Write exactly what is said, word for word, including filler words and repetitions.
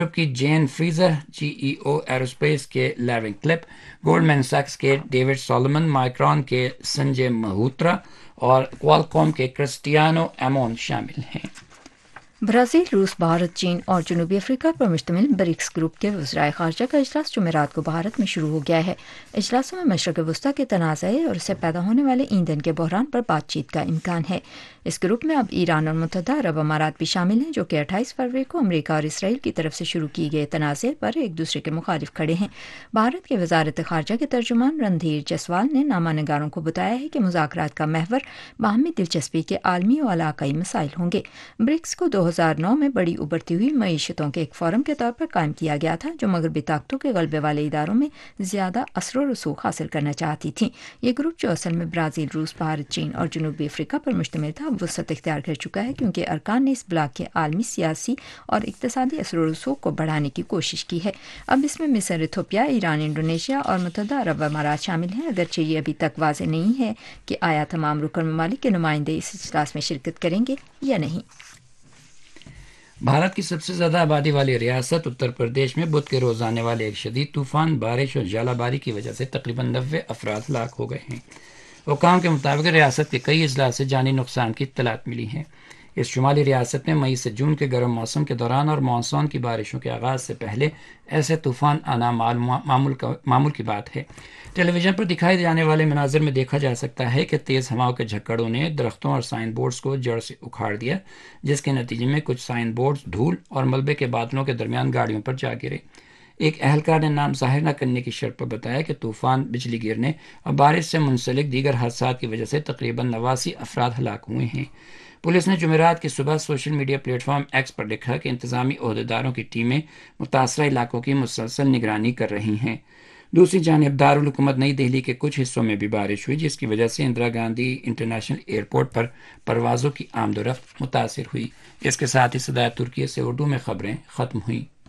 की जेन freezer, GEO aerospace के लैरिन clip, Goldman सैक्स के डेविड सॉलोमन, माइक्रॉन के संजय मल्होत्रा और क्वालकॉम के क्रिस्टियानो एमोन शामिल हैं। ब्राज़ील, रूस, भारत, चीन और जनूबी अफ्रीका पर मुश्तमिल ब्रिक्स ग्रुप के वज़राए ख़ारजा का इजलास जुमेरात को भारत में शुरू हो गया है। इजलास में मशरक़ वस्ती के तनाज़े और इससे पैदा होने वाले ईंधन के बहरान पर बातचीत का इम्कान है। इस ग्रुप में अब ईरान और मुत्तहदा अरब अमारात भी शामिल हैं, जो कि अट्ठाईस फरवरी को अमरीका और इसराइल की तरफ से शुरू किए गए तनाज़े पर एक दूसरे के मुखालिफ खड़े हैं। भारत के वज़ारत ख़ारजा के तर्जुमान रणधीर जसवाल ने नामा नगारों को बताया है कि मुज़ाकरात का महवर बाहमी दिलचस्पी के आलमी और इलाकाई मसाइल होंगे। ब्रिक्स को दो हज़ार नौ में बड़ी उभरती हुई मईशतों के एक फोरम के तौर पर कायम किया गया था, जो मगरबी ताकतों के गलबे वाले इदारों में ज़्यादा असर व रसूख हासिल करना चाहती थी। ये ग्रुप, जो असल में ब्राज़ील, रूस, भारत, चीन और जनूबी अफ्रीका पर मुश्तमिल था, वसअत इख्तियार कर चुका है, क्योंकि अरकान ने इस ब्लॉक के आलमी सियासी और इक़्तिसादी असर व रसूख को बढ़ाने की कोशिश की है। अब इसमें मिस्र, इथोपिया, ईरान, इंडोनेशिया और मुत्तहदा अरब अमारात शामिल हैं, अगरचे ये अभी तक वाज़ेह नहीं है कि आया तमाम रुकन ममालिक के नुमाइंदे इस इजलास में शिरकत करेंगे या नहीं। भारत की सबसे ज़्यादा आबादी वाली रियासत उत्तर प्रदेश में बुध के रोज़ आने वाले एक शदीद तूफ़ान, बारिश और जालाबारी की वजह से तकरीबन नब्बे अफराद हलाक हो गए हैं। हुक्काम के मुताबिक रियासत के कई अजला से जानी नुकसान की इत्तलात मिली हैं। इस शुमाली रियासत में मई से जून के गर्म मौसम के दौरान और मानसून की बारिशों के आगाज़ से पहले ऐसे तूफ़ान आना मामूल का मामूल की बात है। टेलीविज़न पर दिखाए जाने वाले मनाजिर में देखा जा सकता है कि तेज़ हवाओं के झक्कड़ों ने दरख्तों और साइन बोर्ड्स को जड़ से उखाड़ दिया, जिसके नतीजे में कुछ साइन बोर्ड्स धूल और मलबे के बादलों के दरमियान गाड़ियों पर जा गिरे। एक अहलकार ने नाम ज़ाहिर न करने की शर्त पर बताया कि तूफ़ान, बिजली गिरने और बारिश से मुंसलिक दीगर हादसात की वजह से तकरीबन नवासी अफराद हलाक हुए हैं। पुलिस ने जुमेरात की सुबह सोशल मीडिया प्लेटफॉर्म एक्स पर लिखा कि इंतजामी ओहदेदारों की टीमें मुतासरा इलाकों की मुसलसल निगरानी कर रही हैं। दूसरी जानिब दारुल हुकूमत नई दिल्ली के कुछ हिस्सों में भी बारिश हुई, जिसकी वजह से इंदिरा गांधी इंटरनेशनल एयरपोर्ट पर परवाज़ों की आमदोरफ्त मुतासर हुई। इसके साथ ही सदाए तुर्की से उर्दू में खबरें ख़त्म हुई।